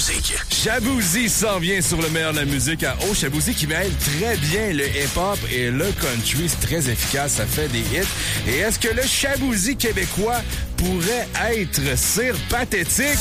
musique. Shaboozy s'en vient sur le meilleur de la musique à haut. Shaboozy qui mêle très bien le hip-hop et le country. C'est très efficace, ça fait des hits. Et est-ce que le Shaboozy québécois pourrait être Sir Pathétique?